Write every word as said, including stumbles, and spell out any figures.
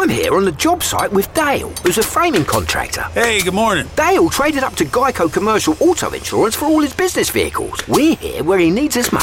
I'm here on the job site with Dale, who's a framing contractor. Hey, good morning. Dale traded up to Geico Commercial Auto Insurance for all his business vehicles. We're here where he needs us most.